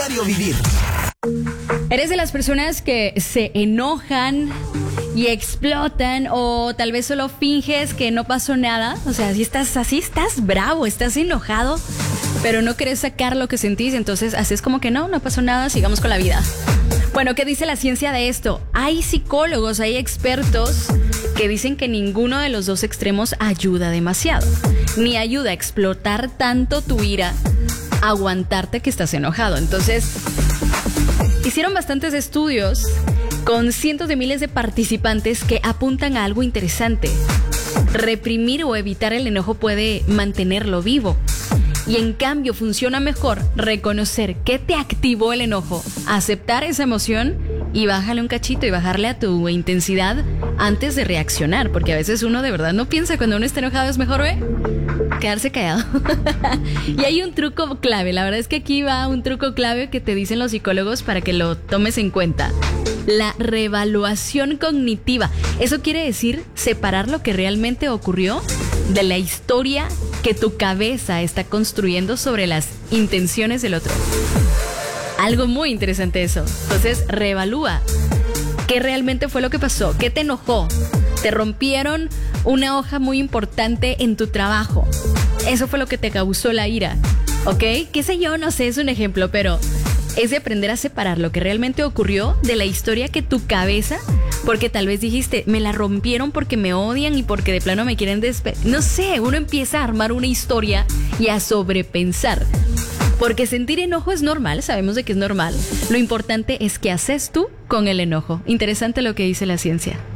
diario vivir. ¿Eres de las personas que se enojan y explotan, o tal vez solo finges que no pasó nada? O sea, si estás así, estás bravo, estás enojado, pero no querés sacar lo que sentís, entonces haces como que no pasó nada, sigamos con la vida. Bueno, ¿qué dice la ciencia de esto? Hay psicólogos, hay expertos que dicen que ninguno de los dos extremos ayuda demasiado. Ni ayuda a explotar tanto tu ira, aguantarte que estás enojado. Entonces, hicieron bastantes estudios con cientos de miles de participantes que apuntan a algo interesante. Reprimir o evitar el enojo puede mantenerlo vivo. Y en cambio funciona mejor reconocer qué te activó el enojo, aceptar esa emoción y bájale un cachito y bajarle a tu intensidad antes de reaccionar, porque a veces uno de verdad no piensa, cuando uno está enojado es mejor quedarse callado. Y hay un truco clave, la verdad es que aquí va un truco clave que te dicen los psicólogos para que lo tomes en cuenta. La reevaluación cognitiva. Eso quiere decir separar lo que realmente ocurrió de la historia que tu cabeza está construyendo sobre las intenciones del otro. Algo muy interesante eso. Entonces, reevalúa. ¿Qué realmente fue lo que pasó? ¿Qué te enojó? ¿Te rompieron una hoja muy importante en tu trabajo? Eso fue lo que te causó la ira, ¿ok? Qué sé yo, no sé, es un ejemplo, pero es de aprender a separar lo que realmente ocurrió de la historia que tu cabeza, porque tal vez dijiste, me la rompieron porque me odian y porque de plano me quieren no sé, uno empieza a armar una historia y a sobrepensar. Porque sentir enojo es normal, sabemos de que es normal. Lo importante es qué haces tú con el enojo. Interesante lo que dice la ciencia.